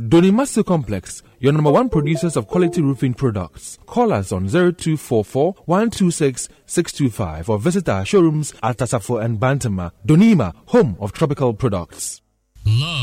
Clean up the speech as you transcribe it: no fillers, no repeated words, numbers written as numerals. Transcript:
Donimasu Complex, your number one producers of quality roofing products. Call us on 0244 126 625 or visit our showrooms at Tasafo and Bantama. Donima, home of tropical products. Love